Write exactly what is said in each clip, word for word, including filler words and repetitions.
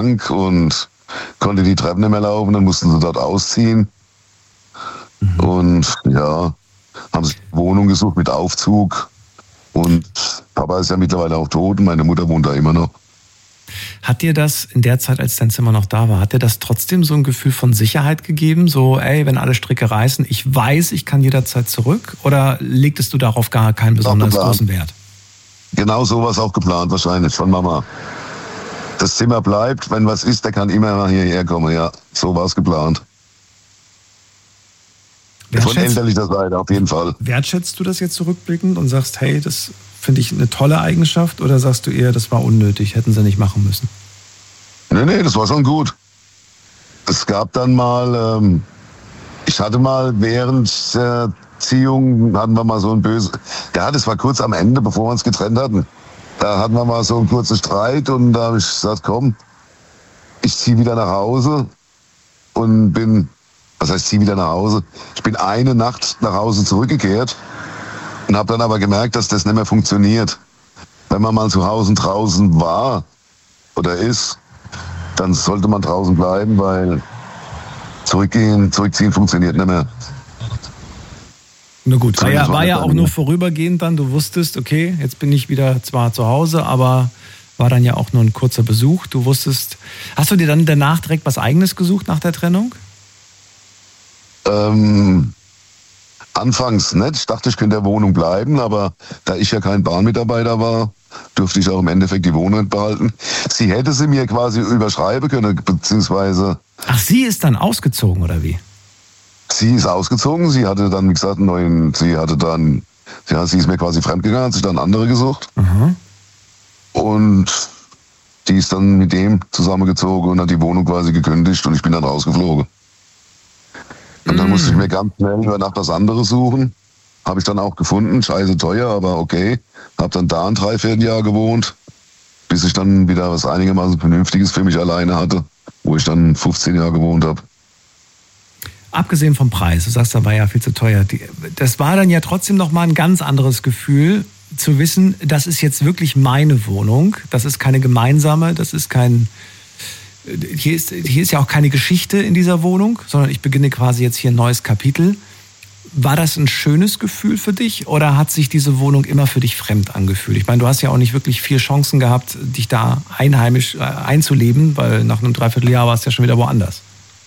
und konnte die Treppen nicht mehr laufen, dann mussten sie dort ausziehen. Mhm. Und ja, haben sich eine Wohnung gesucht mit Aufzug. Und Papa ist ja mittlerweile auch tot und meine Mutter wohnt da immer noch. Hat dir das in der Zeit, als dein Zimmer noch da war, hat dir das trotzdem so ein Gefühl von Sicherheit gegeben? So, ey, wenn alle Stricke reißen, ich weiß, ich kann jederzeit zurück? Oder legtest du darauf gar keinen besonders großen Wert? Genau so war es auch geplant wahrscheinlich von Mama. Das Zimmer bleibt, wenn was ist, der kann immer hierher kommen. Ja, so war es geplant. Von elterlicher Seite auf jeden Fall. Wertschätzt du das jetzt zurückblickend und sagst, hey, das finde ich eine tolle Eigenschaft, oder sagst du eher, das war unnötig, hätten sie nicht machen müssen? Nee, nee, das war schon gut. Es gab dann mal, ähm, ich hatte mal während der Erziehung, hatten wir mal so ein böse, ja, das war kurz am Ende, bevor wir uns getrennt hatten. Da hatten wir mal so einen kurzen Streit und da habe ich gesagt, komm, ich ziehe wieder nach Hause und bin, was heißt, ziehe wieder nach Hause? Ich bin eine Nacht nach Hause zurückgekehrt und habe dann aber gemerkt, dass das nicht mehr funktioniert. Wenn man mal zu Hause draußen war oder ist, dann sollte man draußen bleiben, weil zurückgehen, zurückziehen funktioniert nicht mehr. Na gut, war ja, war ja auch nur vorübergehend dann. Du wusstest, okay, jetzt bin ich wieder zwar zu Hause, aber war dann ja auch nur ein kurzer Besuch. Du wusstest, hast du dir dann danach direkt was Eigenes gesucht nach der Trennung? Ähm, anfangs nicht. Ich dachte, ich könnte in der Wohnung bleiben, aber da ich ja kein Bahnmitarbeiter war, durfte ich auch im Endeffekt die Wohnung behalten. Sie hätte sie mir quasi überschreiben können, beziehungsweise... Ach, sie ist dann ausgezogen, oder wie? Sie ist ausgezogen, sie hatte dann, wie gesagt, einen neuen, sie hatte dann, ja, sie ist mir quasi fremdgegangen, hat sich dann andere gesucht. Mhm. Und die ist dann mit dem zusammengezogen und hat die Wohnung quasi gekündigt und ich bin dann rausgeflogen. Und dann mhm. musste ich mir ganz schnell über Nacht was anderes suchen. Habe ich dann auch gefunden, scheiße teuer, aber okay. Habe dann da ein Dreivierteljahr gewohnt, bis ich dann wieder was einigermaßen Vernünftiges für mich alleine hatte, wo ich dann fünfzehn Jahre gewohnt habe. Abgesehen vom Preis, du sagst, da war ja viel zu teuer. Das war dann ja trotzdem nochmal ein ganz anderes Gefühl, zu wissen, das ist jetzt wirklich meine Wohnung. Das ist keine gemeinsame, das ist kein... Hier ist, hier ist ja auch keine Geschichte in dieser Wohnung, sondern ich beginne quasi jetzt hier ein neues Kapitel. War das ein schönes Gefühl für dich oder hat sich diese Wohnung immer für dich fremd angefühlt? Ich meine, du hast ja auch nicht wirklich viel Chancen gehabt, dich da einheimisch äh, einzuleben, weil nach einem Dreivierteljahr war es ja schon wieder woanders.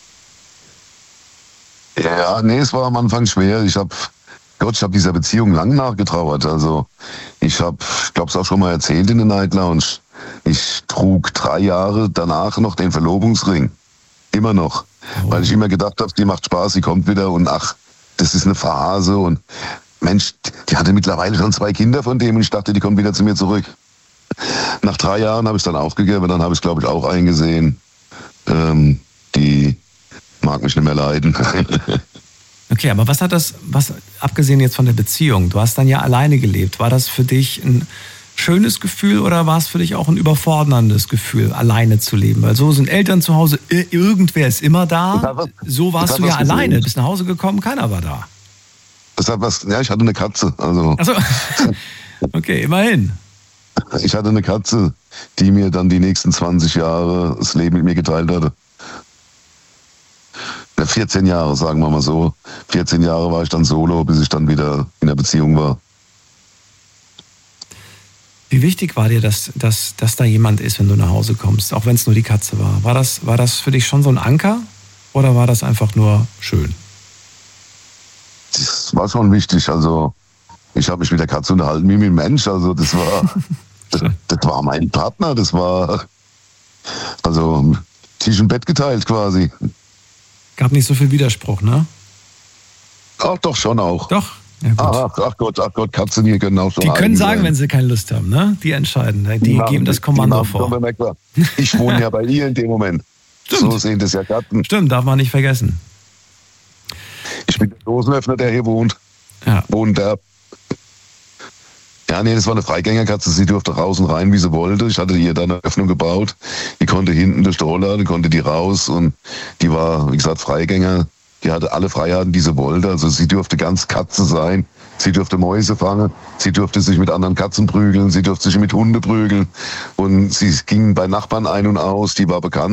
Ja, nee, es war am Anfang schwer. Ich habe, Gott, ich habe dieser Beziehung lang nachgetrauert. Also ich habe, ich glaube es auch schon mal erzählt in der Night Lounge, ich trug drei Jahre danach noch den Verlobungsring. Immer noch. Oh. Weil ich immer gedacht habe, die macht Spaß, sie kommt wieder und ach, das ist eine Phase und Mensch, die hatte mittlerweile schon zwei Kinder von dem und ich dachte, die kommt wieder zu mir zurück. Nach drei Jahren habe ich es dann aufgegeben, dann habe ich es, glaube ich, auch eingesehen, ähm, die mag mich nicht mehr leiden. Okay, aber was hat das, was abgesehen jetzt von der Beziehung, du hast dann ja alleine gelebt, war das für dich ein schönes Gefühl oder war es für dich auch ein überforderndes Gefühl, alleine zu leben? Weil so sind Eltern zu Hause, irgendwer ist immer da, was, so warst du ja alleine, bist nach Hause gekommen, keiner war da. Das hat was, ja, ich hatte eine Katze. Also. Ach so. Okay, immerhin. Ich hatte eine Katze, die mir dann die nächsten zwanzig Jahre das Leben mit mir geteilt hatte. vierzehn Jahre, sagen wir mal so. vierzehn Jahre war ich dann solo, bis ich dann wieder in der Beziehung war. Wie wichtig war dir, dass, dass, dass da jemand ist, wenn du nach Hause kommst, auch wenn es nur die Katze war? War das, war das für dich schon so ein Anker oder war das einfach nur schön? Das war schon wichtig. Also ich habe mich mit der Katze unterhalten wie mit einem Mensch. Also das war, das, das war mein Partner. Das war also Tisch und Bett geteilt quasi. Gab nicht so viel Widerspruch, ne? Ach doch, schon auch. Doch? Ja, gut. Ach, ach Gott, ach Gott, Katzen hier können auch schon. Die können sagen, sein. Wenn sie keine Lust haben, ne? Die entscheiden, die ja, geben das Kommando vor. Ich wohne ja bei ihr in dem Moment. Stimmt. So sehen das ja Katzen. Stimmt, darf man nicht vergessen. Ich bin der Dosenöffner, der hier wohnt. Ja. Wohnt der. Ja, nee, das war eine Freigängerkatze. Sie durfte raus und rein, wie sie wollte. Ich hatte ihr da eine Öffnung gebaut. Die konnte hinten durch die Rollladen, konnte die raus und die war, wie gesagt, Freigänger. Die hatte alle Freiheiten, die sie wollte. Also sie durfte ganz Katze sein. Sie durfte Mäuse fangen, sie durfte sich mit anderen Katzen prügeln, sie durfte sich mit Hunde prügeln und sie ging bei Nachbarn ein und aus, die war bekannt.